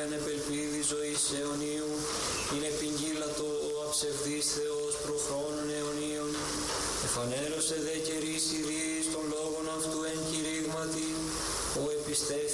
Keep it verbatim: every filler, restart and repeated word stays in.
εν επελπίδη ζωής αιωνίου, είναι πηγγύλατο ο αψευδής Θεός προχρόνων αιωνίων. Εφανέρωσε δε καιρής ηρείς των λόγων αυτού εν κηρύγματι, ο επιστές